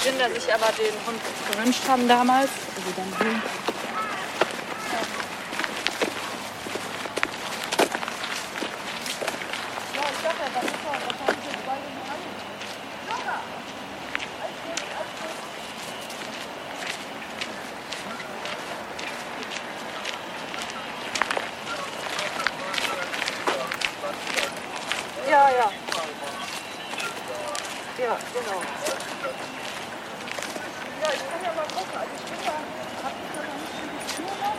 Kinder sich aber den Hund gewünscht haben damals. Also dann Hund. Ja, ja. Ja, genau. Ja, ich kann ja mal gucken. Also ich bin da, hab ich da noch nicht in die Tür noch.